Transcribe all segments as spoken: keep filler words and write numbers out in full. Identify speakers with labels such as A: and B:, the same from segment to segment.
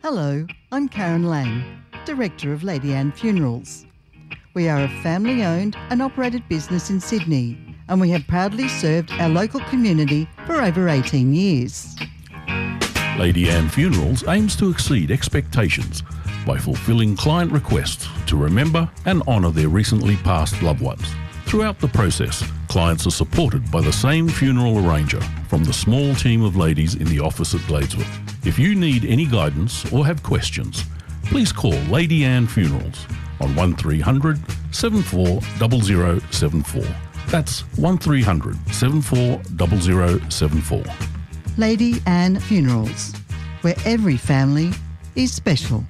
A: Hello, I'm Karen Lang, Director of Lady Anne Funerals. We are a family-owned and operated business in Sydney, and we have proudly served our local community for over eighteen years.
B: Lady Anne Funerals aims to exceed expectations by fulfilling client requests to remember and honour their recently passed loved ones. Throughout the process, clients are supported by the same funeral arranger from the small team of ladies in the office at Gladesworth. If you need any guidance or have questions, please call Lady Anne Funerals on one three hundred, seven four zero zero seven four. That's one three hundred, seven four zero zero seven four.
A: Lady Anne Funerals, where every family is special.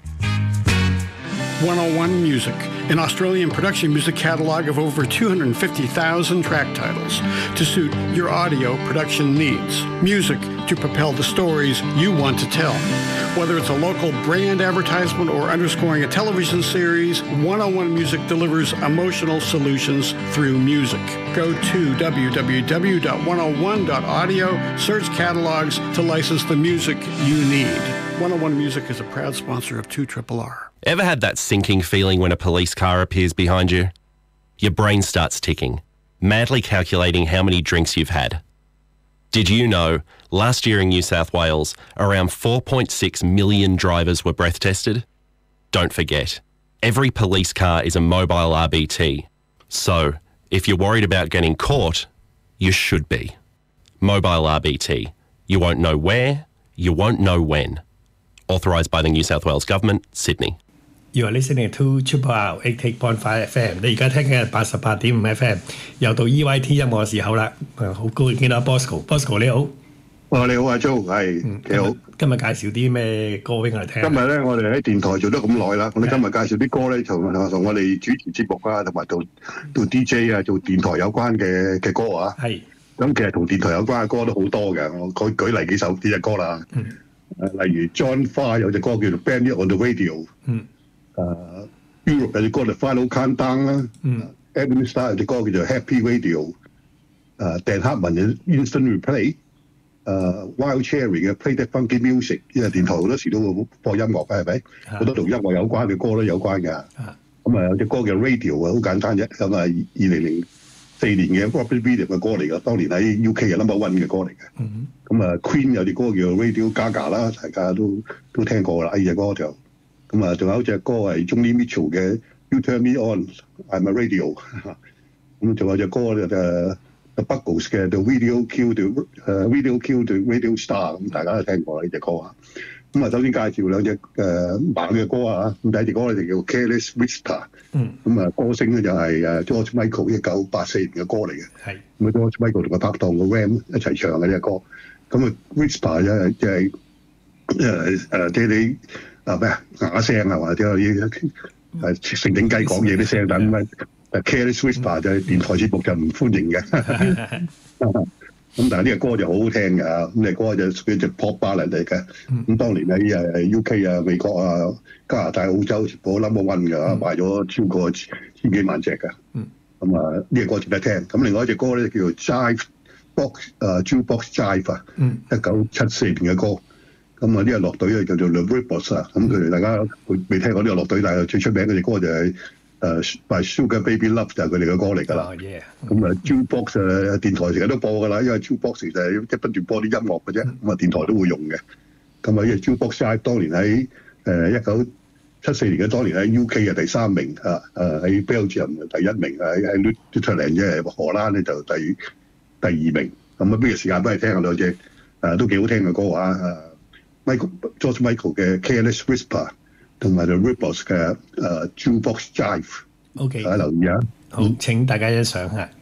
C: one oh one Music, an Australian production music catalogue of over two hundred fifty thousand track titles to suit your audio production needs. Music to propel the stories you want to tell. Whether it's a local brand advertisement or underscoring a television series, one oh one Music delivers emotional solutions through music. Go to w w w dot one oh one dot audio, search catalogs to license the music you need. one oh one Music is a proud sponsor of two R R R.
D: Ever had that sinking feeling when a police car appears behind you? Your brain starts ticking, madly calculating how many drinks you've had. Did you know, last year in New South Wales, around four point six million drivers were breath tested? Don't forget, every police car is a mobile R B T. So, if you're worried about getting caught, you should be. Mobile R B T. You won't know where, you won't know when. Authorised by the New South Wales Government, Sydney.
E: You are listening to Triple R eighty-eight point five F M。你而家聽緊係八十八點五 F M， 又到 E Y T 音樂嘅時候啦。好高興見到 Bosco，Bosco 你好。
F: 哦，你好啊 ，Joe， 係幾好。
E: 今日介紹啲咩歌俾我哋聽？
F: 今日咧，我哋喺電台做得咁耐啦，我哋今日介紹啲歌咧，同同我哋主持節目啊，同埋做做 D J 啊，做電台有關嘅嘅歌啊。係。咁其實同電台有關嘅歌都好多嘅，我舉舉例幾首呢隻歌啦。嗯。誒，例如 John Farr 有隻歌叫做 Band It on the Radio。嗯。誒 Europe 有隻歌就 Final Countdown 啦。嗯。Edwin Starr 有隻歌叫做 Happy Radio。誒，Dan Hartman 嘅 Instant Replay。誒 Wild Cherry 嘅 Play That Funky Music， 因為電台好多時都會播音樂嘅，係咪？好多同音樂有關嘅歌都有關㗎。咁啊有隻歌叫 Radio 啊，好簡單啫。咁啊二零零四年嘅 Robbie Williams 嘅歌嚟㗎，當年喺 U K 係 number one 嘅歌嚟嘅。咁啊 Queen 有隻歌叫 Radio Gaga 啦，大家都都聽過啦。呢隻歌就咁啊，仲有一隻歌係 Joni Mitchell 嘅 You Turn Me On，I'm a Radio。咁仲有隻歌就誒。The Buggles 嘅 The Video Killed the 誒 Video Killed the Radio Star， 咁大家都聽過啦呢隻歌啊。咁啊，首先介紹兩隻誒猛嘅歌啊。咁第一隻歌咧就叫 Careless Whisper。嗯。咁啊，歌星咧就係誒 George Michael 一九八四年嘅歌嚟嘅。係。咁啊 ，George Michael 同個拍檔個 Wham 一齊唱嘅呢隻歌。咁啊 ，Whisper 就係即係誒誒即係你啊咩啊啞聲啊，或者啲誒靜靜雞講嘢啲聲等咁啊。Careless Whisper 就係電台節目就唔歡迎嘅，咁但係呢個歌就好好聽㗎，咁呢個歌就屬於隻 pop ballad 嚟嘅。咁當年喺誒 U K 啊、美國啊、加拿大、澳洲全部 number one 㗎，賣咗超過千幾萬隻㗎。咁啊呢個歌值得聽。咁另外一隻歌咧叫做 Jive Box 誒 Jukebox Jive 啊，一九七四年嘅歌。咁啊呢個樂隊咧叫做 The Rippers 啊，咁佢哋大家未聽過呢個樂隊，但係最出名嗰隻歌就係。誒 by Sugar Baby Love 就係佢哋嘅歌嚟㗎啦。咁啊 Jukebox 誒電台成日都播㗎啦，因為 Jukebox 其實係即係不斷播啲音樂嘅啫，咁啊電台都會用嘅。咁啊呢個 Jukebox Jive 當年喺誒一九七四年嘅當年喺 U K 嘅第三名啊，誒喺 Belgium 第一名，喺喺 Netherlands 即係荷蘭咧就第第二名。咁啊呢個時間幫你聽下兩隻誒都幾好聽嘅歌啊。誒 Michael George Michael 嘅 Careless Whisper。同埋 The Rippers 嘅誒 Jukebox Jive， OK， 大家留意啊。
E: 好，請大家欣賞下。